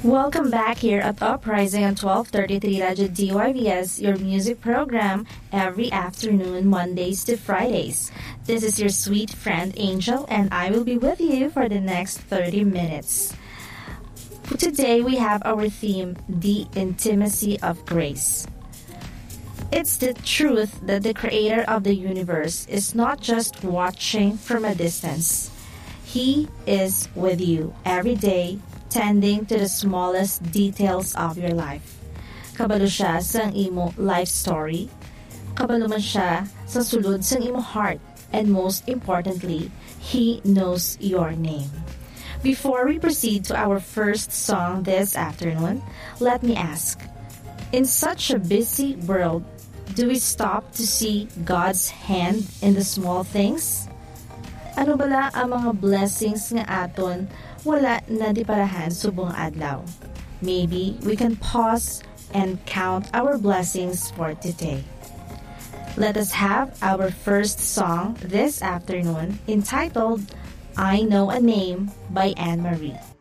Welcome back here at Uprising on 1233 Radyo DYVS, your music program every afternoon, Mondays to Fridays. This is your sweet friend Angel, and I will be with you for the next 30 minutes. Today we have our theme, the intimacy of grace. It's the truth that the creator of the universe is not just watching from a distance. He is with you every day, tending to the smallest details of your life. Kabalo siya sa imo life story. Kabalo man siya sa sulod sa imo heart. And most importantly, He knows your name. Before we proceed to our first song this afternoon, let me ask, in such a busy world, do we stop to see God's hand in the small things? Ano bala ang mga blessings nga aton wala na di parahan subong adlaw? Maybe we can pause and count our blessings for today. Let us have our first song this afternoon entitled I Know a Name by Anne Marie.